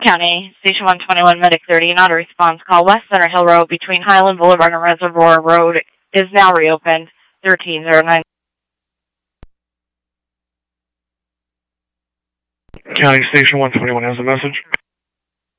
County, Station 121, Medic 30, not a response call. West Center Hill Road between Highland Boulevard and Reservoir Road is now reopened. 1309. County Station 121 has a message.